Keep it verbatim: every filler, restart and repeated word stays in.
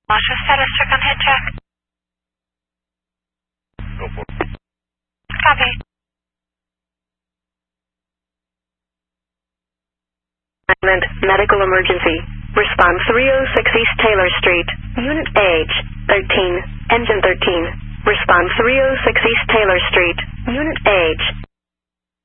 Launch status check on head check. Go for it. Copy. Medical emergency. Response three oh six East Taylor Street. Unit age thirteen. Engine thirteen. Response three oh six East Taylor Street. Unit age